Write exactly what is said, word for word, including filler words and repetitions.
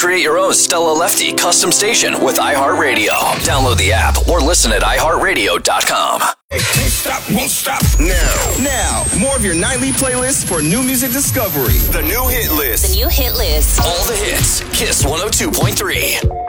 Create your own Stella Lefty custom station with iHeartRadio. Download the app or listen at i heart radio dot com. Can't stop, won't stop. Now, now, more of your nightly playlist for new music discovery. The new hit list. The new hit list. All the hits. Kiss one oh two point three.